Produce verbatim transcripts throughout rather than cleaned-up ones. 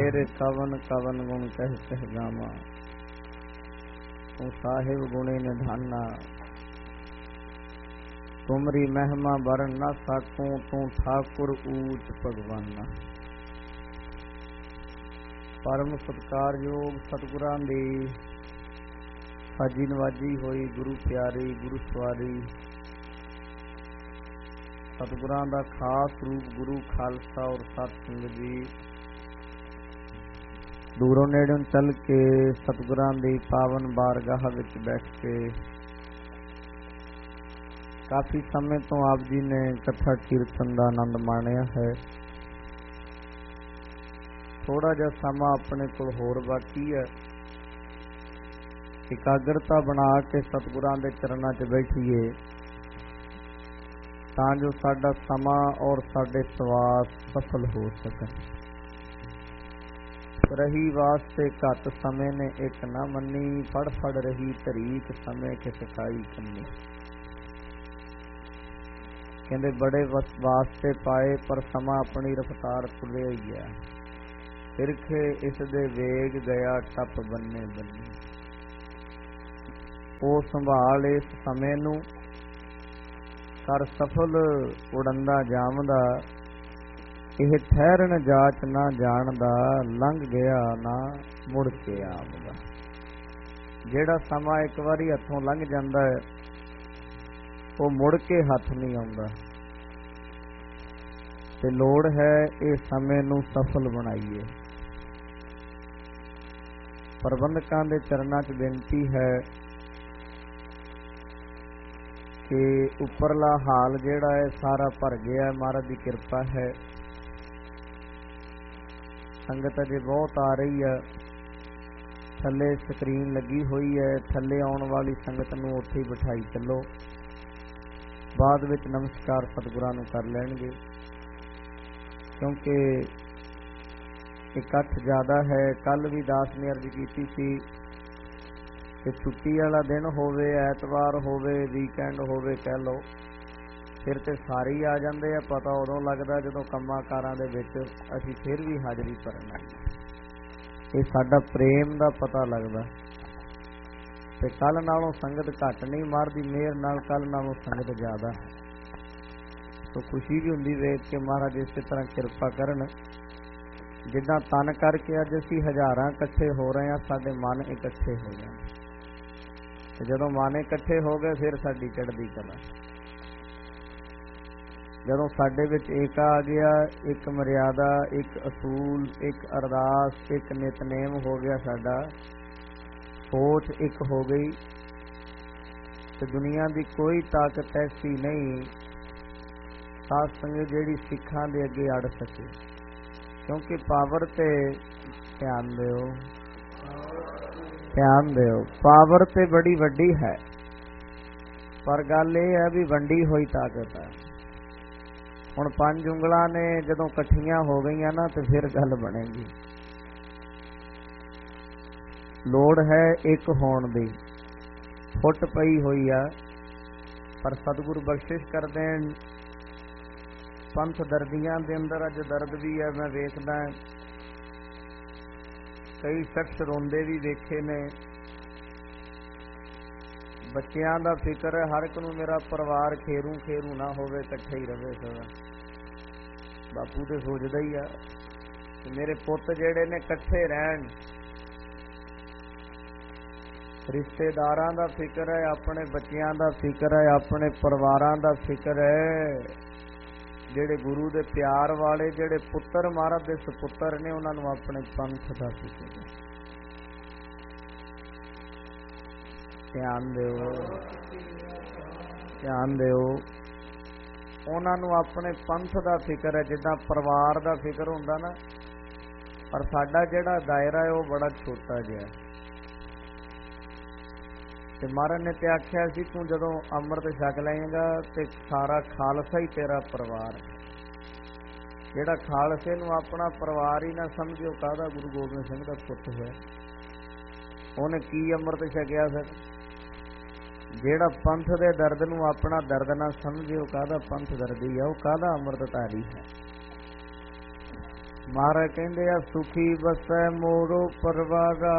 तेरे कवन कवन गुण कह कह गावा, तू साहिब गुणे निधाना। तुमरी महिमा बरन न सकूं, तू ठाकुर ऊच भगवाना। परम सत्कारयोग सतगुरां दी साजी नवाजी होई गुरु प्यारी गुरु सवारी। सतगुरां दा खास रूप गुरु खालसा और सत संगत जी दूरों नेड़ों चल के सतगुरां दी पावन बारगाह विच बैठ के काफी समय तो आप जी ने कथा कीर्तन का आनंद माणिया है। थोड़ा जा समा अपने को होर बाकी है। एकाग्रता बना के सतगुरां दे चरनां च बैठिए तां जो साडा समा और साडे सवास सफल हो सकन। रही वास्ते घट समय ने एक न मनी, फड़ फड़ रही तरीक समय के सकाई कन्नी। कहंदे बड़े वास्ते पाए पर समा अपनी रफ्तार तुले ही है। तिरखे इस दे वेग गया टप बन्ने बन्ने। ओ संभाल इस समय नू कर सफल उड़ंदा जामदा। यह ठहरन जाच ना जानदा, लंघ गया ना मुड़ के आमदा। जेड़ा समा एक बारी हथों लंघ जांदा है वो मुड़ के हथ नहीं आउंदा। ते लोड़ है इस समय नू सफल बनाइए। प्रबंधकां दे चरनां च बेनती है कि उपरला हाल जेड़ा है सारा भर गया है। महाराज की कृपा है। संगत अजे बहुत आ रही है। थले स्क्रीन लगी हुई है। थले आने वाली संगत नूं उत्थे ही बिठाई चलो। बाद विच नमस्कार सतगुरां नूं कर लैणगे क्योंकि इकट्ठ ज़्यादा है। कल भी दास ने अर्ज की सी कि छुट्टी वाला दिन होवे, ऐतवार होवे, वीकेंड होवे कह लो, फिर तो सारे ही आ जाते हैं। पता उदों लगता जदों कम्मां कारां दे विच असीं फिर भी हाज़री भरना। ये साडा प्रेम दा पता लगदा। ते कल नालों संगत घट नहीं, महाराज दी मेहर नाल कल नालों संगत ज़्यादा है। तो खुशी भी हुंदी वेख के महाराज इस तरह किरपा करन। जिद्दां तन करके अज असीं हज़ारां इकट्ठे हो रहे हैं, साडे मन इकट्ठे हो जाण। जदों मन इकट्ठे हो गए फिर साडी चढ़दी कला। जदों साडे विच एक आ गया, एक मर्यादा, एक असूल, एक अरदास, एक नितनेम हो गया, साडा सोच एक हो गई, तो दुनिया की कोई ताकत ऐसी नहीं साध संगत जिहड़ी सिखां दे अगे अड़ सके। क्योंकि पावर ते ध्यान दिओ ध्यान दिओ पावर ते बड़ी वड्डी है, पर गल यह है भी वंडी हुई ताकत है। हुण पंज उंगलां ने जदों इकट्ठियां हो गईयां ना तो फिर गल बनेगी। लोड़ है एक होण दी, फुट पई हुई आ, पर सतगुरु बख्शिश कर देण। पंथ दर्दियां दे अंदर अज दर्द भी है। मैं वेखदा कई शख्स रोंदे भी वेखे ने। बच्चियां दा फिक्र है, हर एक नूं मेरा परिवार खेरू खेरू ना होवे, इकट्ठे ही रहे सदा। बापू तो सोचदा ही आ कि मेरे पुत जेड़े ने इकट्ठे रहन। रिश्तेदारां दा फिक्र है, अपने बच्चियां दा फिक्र है, अपने परिवारां दा फिक्र है। जेड़े गुरु दे प्यार वाले जेड़े पुत्र महाराज दे सपुत्र ने उन्हां नूं अपने पंथ दा फिक्र है। ध्यान दिओ ध्यान दिओ उन्हां नूं अपने पंथ दा फिक्र है। जिद्दां परिवार दा फिक्र हुंदा ना, पर साडा जिहड़ा दायरा है वो बड़ा छोटा जिहा है। ते महाराज ने तो आख्या सी तू जदों अमृत छक लएगा तो सारा खालसा ही तेरा परिवार है। जिहड़ा खालसे नूं अपना परिवार ही ना समझो, काहदा गुरु गोबिंद सिंह दा पुत होया, उहने की अमृत छकिया। फिर जिहड़ा पंथ दे दर्द नूं अपना दर्द ना समझो, काहदा पंथ दर्दी है, वो काहदा अमृतधारी है। ਮਹਾਰਾਜ ਕਹਿੰਦੇ ਆ ਸੁਖੀ ਵਸੈ ਮੋਰੋ ਪਰਿਵਾਰਾ।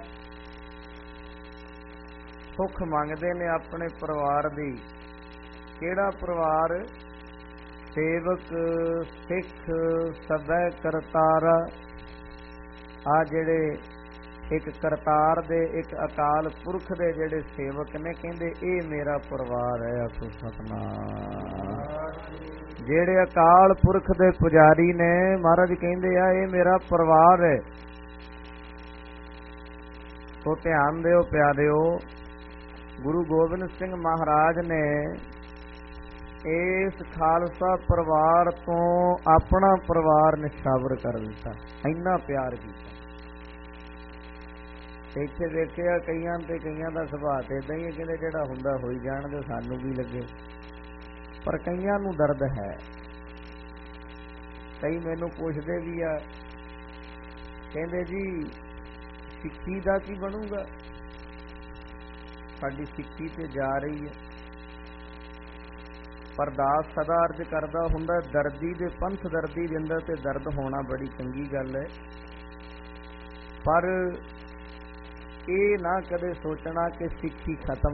ਸੁਖ ਮੰਗਦੇ ਨੇ ਆਪਣੇ ਪਰਿਵਾਰ ਦੀ। ਕਿਹੜਾ ਪਰਿਵਾਰ? ਸੇਵਕ ਸਿੱਖ ਸਭੈ ਕਰਤਾਰਾ। ਆ ਜਿਹੜੇ ਇੱਕ ਕਰਤਾਰ ਦੇ, ਇੱਕ ਅਕਾਲ ਪੁਰਖ ਦੇ ਜਿਹੜੇ ਸੇਵਕ ਨੇ, ਕਹਿੰਦੇ ਇਹ ਮੇਰਾ ਪਰਿਵਾਰ ਹੈ। ਆਖੋ ਸਤਿਨਾਮ। ਜਿਹੜੇ ਅਕਾਲ ਪੁਰਖ ਦੇ ਪੁਜਾਰੀ ਨੇ, ਮਹਾਰਾਜ ਕਹਿੰਦੇ ਆ ਇਹ ਮੇਰਾ ਪਰਿਵਾਰ ਹੈ। ਸੋ ਧਿਆਨ ਦਿਓ ਪਿਆਰਿਓ, ਗੁਰੂ ਗੋਬਿੰਦ ਸਿੰਘ ਮਹਾਰਾਜ ਨੇ ਇਸ ਖਾਲਸਾ ਪਰਿਵਾਰ ਤੋਂ ਆਪਣਾ ਪਰਿਵਾਰ ਨਿਸ਼ਾਵਰ ਕਰ ਦਿੱਤਾ। ਇੰਨਾ ਪਿਆਰ ਕੀਤਾ। ਇੱਥੇ ਦੇਖਿਆ ਕਈਆਂ ਤੇ ਕਈਆਂ ਦਾ ਸੁਭਾਅ ਤੇ ਏਦਾਂ ਹੀ ਹੈ, ਕਹਿੰਦੇ ਜਿਹੜਾ ਹੁੰਦਾ ਹੋਈ ਜਾਣ ਦਿਓ, ਸਾਨੂੰ ਵੀ ਲੱਗੇ। ਪਰ ਕਈਆਂ ਨੂੰ ਦਰਦ ਹੈ। ਕਈ ਮੈਨੂੰ ਪੁੱਛਦੇ ਵੀ ਆ, ਕਹਿੰਦੇ ਜੀ ਸਿੱਖੀ ਦਾ ਕੀ ਬਣੂਗਾ? ਸਾਡੀ ਸਿੱਖੀ ਤੇ ਜਾ ਰਹੀ ਹੈ। ਪਰ ਦਾਸ ਸਦਾ ਅਰਜ ਕਰਦਾ ਹੁੰਦਾ, ਦਰਦੀ ਦੇ ਪੰਥ ਦਰਦੀ ਦੇ ਅੰਦਰ ਤੇ ਦਰਦ ਹੋਣਾ ਬੜੀ ਚੰਗੀ ਗੱਲ ਹੈ। ਪਰ ਇਹ ਨਾ ਕਦੇ ਸੋਚਣਾ ਕਿ ਸਿੱਖੀ ਖਤਮ